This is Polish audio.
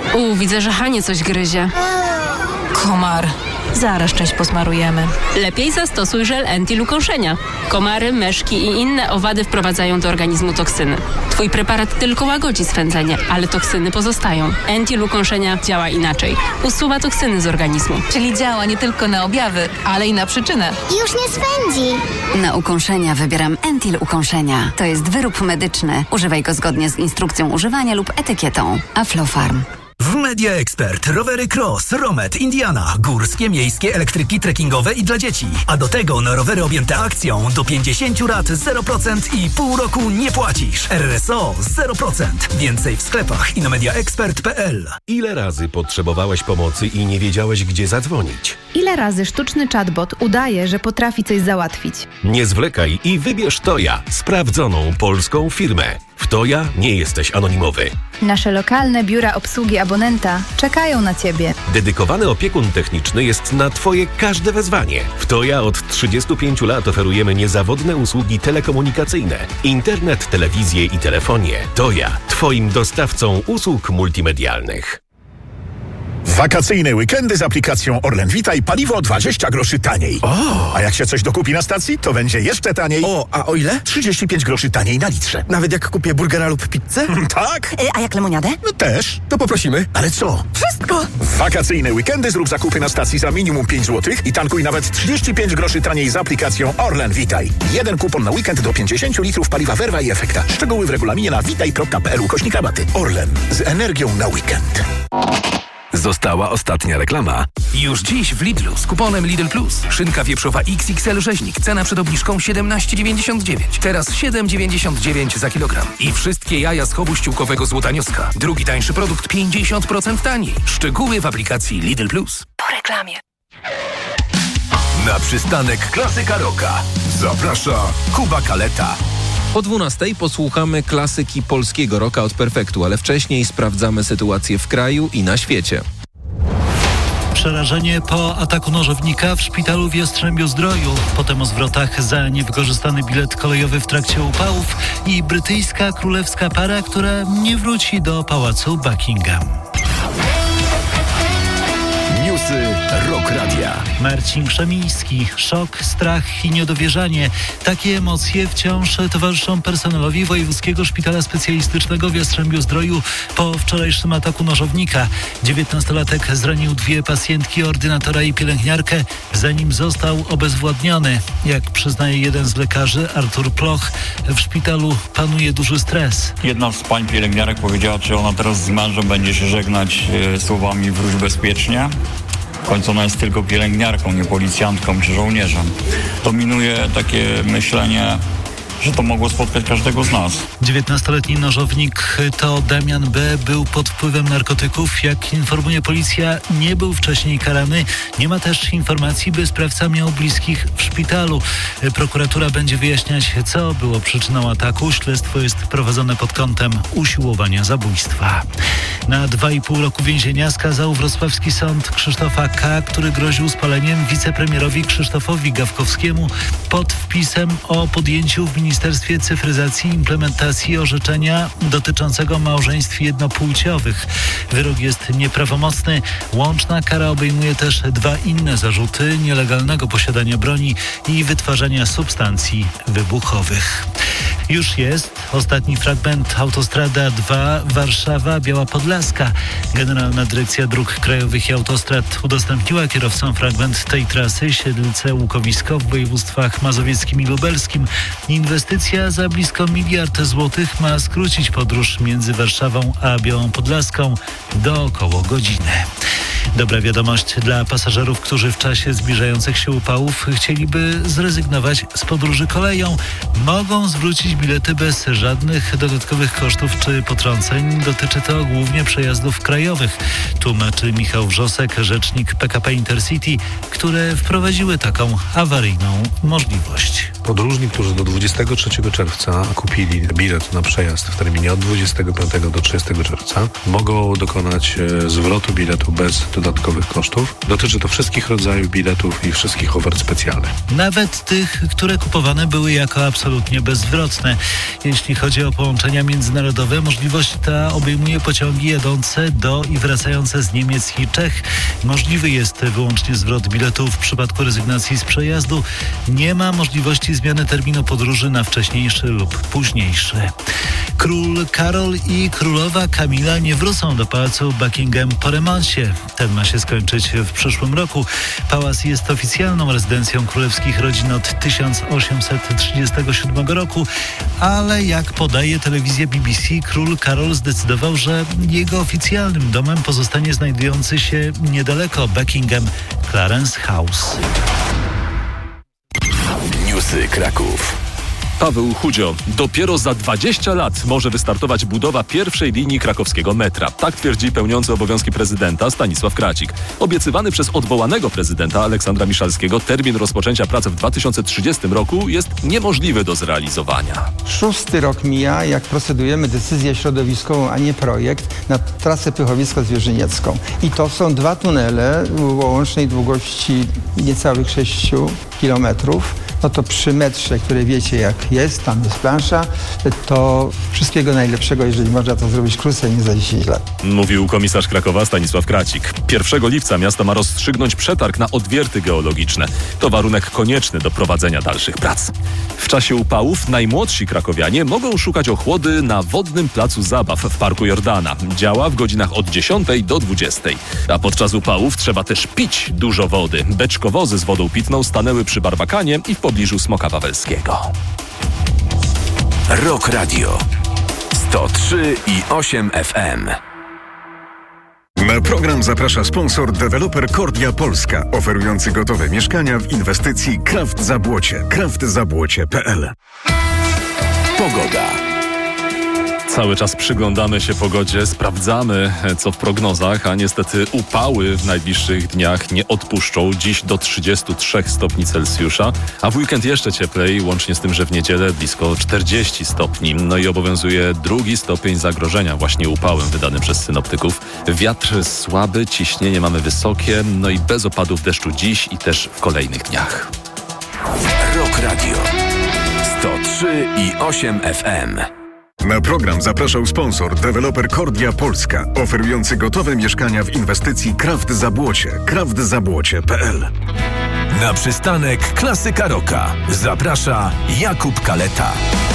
Widzę, że Hanie coś gryzie. Komar. Zaraz część posmarujemy. Lepiej zastosuj żel Entil ukąszenia. Komary, myszki i inne owady wprowadzają do organizmu toksyny. Twój preparat tylko łagodzi swędzenie, ale toksyny pozostają. Entil ukąszenia działa inaczej. Usuwa toksyny z organizmu. Czyli działa nie tylko na objawy, ale i na przyczynę. Już nie swędzi. Na ukąszenia wybieram Entil ukąszenia. To jest wyrób medyczny. Używaj go zgodnie z instrukcją używania lub etykietą. Aflofarm. W Media Expert rowery Cross, Romet, Indiana, górskie, miejskie, elektryki trekkingowe i dla dzieci. A do tego na rowery objęte akcją do 50 lat 0% i pół roku nie płacisz. RSO 0%. Więcej w sklepach i na mediaexpert.pl. Ile razy potrzebowałeś pomocy i nie wiedziałeś, gdzie zadzwonić? Ile razy sztuczny chatbot udaje, że potrafi coś załatwić? Nie zwlekaj i wybierz Toja, sprawdzoną polską firmę. W Toja nie jesteś anonimowy. Nasze lokalne biura obsługi abonenta czekają na Ciebie. Dedykowany opiekun techniczny jest na Twoje każde wezwanie. W Toja od 35 lat oferujemy niezawodne usługi telekomunikacyjne, internet, telewizję i telefonię. Toja, Twoim dostawcą usług multimedialnych. Wakacyjne weekendy z aplikacją Orlen Vitaj, paliwo 20 groszy taniej. O! A jak się coś dokupi na stacji, to będzie jeszcze taniej. A o ile? 35 groszy taniej na litrze. Nawet jak kupię burgera lub pizzę? Tak? A jak lemoniadę? No też. To poprosimy. Ale co? Wszystko! W wakacyjne weekendy zrób zakupy na stacji za minimum 5 zł i tankuj nawet 35 groszy taniej z aplikacją Orlen Vitaj. Jeden kupon na weekend do 50 litrów paliwa Verva i Efekta. Szczegóły w regulaminie na vitaj.pl/rabaty. Orlen. Z energią na weekend. Została ostatnia reklama. Już dziś w Lidlu z kuponem Lidl Plus. Szynka wieprzowa XXL rzeźnik. Cena przed obniżką 17,99. Teraz 7,99 za kilogram. I wszystkie jaja z chowu ściółkowego złotanioska. Drugi tańszy produkt 50% taniej. Szczegóły w aplikacji Lidl Plus. Po reklamie. Na przystanek Klasyka Rocka zaprasza Kuba Kaleta. Po 12:00 posłuchamy klasyki polskiego rocka od Perfektu, ale wcześniej sprawdzamy sytuację w kraju i na świecie. Przerażenie po ataku nożownika w szpitalu w Jastrzębiu-Zdroju. Potem o zwrotach za niewykorzystany bilet kolejowy w trakcie upałów i brytyjska królewska para, która nie wróci do pałacu Buckingham. Newsy Rock Radia. Marcin Krzemiński. Szok, strach i niedowierzanie. Takie emocje wciąż towarzyszą personelowi Wojewódzkiego Szpitala Specjalistycznego w Jastrzębiu-Zdroju po wczorajszym ataku nożownika. 19-latek zranił 2 pacjentki, ordynatora i pielęgniarkę, zanim został obezwładniony. Jak przyznaje jeden z lekarzy, Artur Ploch, w szpitalu panuje duży stres. Jedna z pań pielęgniarek powiedziała, czy ona teraz z mężem będzie się żegnać słowami "wróć bezpiecznie". W końcu ona jest tylko pielęgniarką, nie policjantką czy żołnierzem. Dominuje takie myślenie, że to mogło spotkać każdego z nas. 19-letni nożownik to Damian B. był pod wpływem narkotyków. Jak informuje policja, nie był wcześniej karany. Nie ma też informacji, by sprawca miał bliskich w szpitalu. Prokuratura będzie wyjaśniać, co było przyczyną ataku. Śledztwo jest prowadzone pod kątem usiłowania zabójstwa. Na 2,5 roku więzienia skazał wrocławski sąd Krzysztofa K., który groził spaleniem wicepremierowi Krzysztofowi Gawkowskiemu pod wpisem o podjęciu w Ministerstwie Cyfryzacji i Implementacji orzeczenia dotyczącego małżeństw jednopłciowych. Wyrok jest nieprawomocny. Łączna kara obejmuje też 2 inne zarzuty: nielegalnego posiadania broni i wytwarzania substancji wybuchowych. Już jest ostatni fragment. Autostrada 2 Warszawa-Biała Podlaska. Generalna Dyrekcja Dróg Krajowych i Autostrad udostępniła kierowcom fragment tej trasy Siedlce-Łukowisko w województwach mazowieckim i lubelskim. Inwestycja za blisko 1 miliard złotych ma skrócić podróż między Warszawą a Białą Podlaską do około godziny. Dobra wiadomość dla pasażerów, którzy w czasie zbliżających się upałów chcieliby zrezygnować z podróży koleją. Mogą zwrócić bilety bez żadnych dodatkowych kosztów czy potrąceń. Dotyczy to głównie przejazdów krajowych, tłumaczy Michał Wrzosek, rzecznik PKP Intercity, które wprowadziły taką awaryjną możliwość. Podróżni, którzy do 23 czerwca kupili bilet na przejazd w terminie od 25 do 30 czerwca, mogą dokonać zwrotu biletu bez dodatkowych kosztów. Dotyczy to wszystkich rodzajów biletów i wszystkich ofert specjalnych. Nawet tych, które kupowane były jako absolutnie bezzwrotne. Jeśli chodzi o połączenia międzynarodowe, możliwość ta obejmuje pociągi jadące do i wracające z Niemiec i Czech. Możliwy jest wyłącznie zwrot biletu w przypadku rezygnacji z przejazdu. Nie ma możliwości zmiany terminu podróży na wcześniejszy lub późniejszy. Król Karol i królowa Kamila nie wrócą do pałacu Buckingham po remoncie. Ten ma się skończyć w przyszłym roku. Pałac jest oficjalną rezydencją królewskich rodzin od 1837 roku, ale jak podaje telewizja BBC, król Karol zdecydował, że jego oficjalnym domem pozostanie znajdujący się niedaleko Buckingham Clarence House. Newsy Kraków. Paweł Chudzio. Dopiero za 20 lat może wystartować budowa pierwszej linii krakowskiego metra. Tak twierdzi pełniący obowiązki prezydenta Stanisław Kracik. Obiecywany przez odwołanego prezydenta Aleksandra Miszalskiego termin rozpoczęcia prac w 2030 roku jest niemożliwy do zrealizowania. 6. rok mija, jak procedujemy decyzję środowiskową, a nie projekt, na trasę Pychowiecko-Zwierzyniecką. I to są 2 tunele o łącznej długości niecałych 6 kilometrów. No to przy metrze, które wiecie jak jest, tam jest plansza, to wszystkiego najlepszego, jeżeli można to zrobić krócej, nie za 10 lat. Mówił komisarz Krakowa Stanisław Kracik. 1 lipca miasto ma rozstrzygnąć przetarg na odwierty geologiczne. To warunek konieczny do prowadzenia dalszych prac. W czasie upałów najmłodsi krakowianie mogą szukać ochłody na wodnym placu zabaw w Parku Jordana. Działa w godzinach od 10 do 20. A podczas upałów trzeba też pić dużo wody. Beczkowozy z wodą pitną stanęły przy Barbakanie i w pobliżu Smoka Wawelskiego. Rock Radio 103,8 FM. Na program zaprasza sponsor deweloper Kordia Polska, oferujący gotowe mieszkania w inwestycji Kraft Zabłocie. kraftzabłocie.pl. Pogoda. Cały czas przyglądamy się pogodzie, sprawdzamy co w prognozach, a niestety upały w najbliższych dniach nie odpuszczą. Dziś do 33 stopni Celsjusza, a w weekend jeszcze cieplej, łącznie z tym, że w niedzielę blisko 40 stopni. No i obowiązuje 2. stopień zagrożenia właśnie upałem wydany przez synoptyków. Wiatr słaby, ciśnienie mamy wysokie, no i bez opadów deszczu dziś i też w kolejnych dniach. Rock Radio 103,8 FM. Na program zapraszał sponsor deweloper Kordia Polska, oferujący gotowe mieszkania w inwestycji Kraft Zabłocie. kraftzabłocie.pl. Na przystanek Klasyka Rocka zaprasza Jakub Kaleta.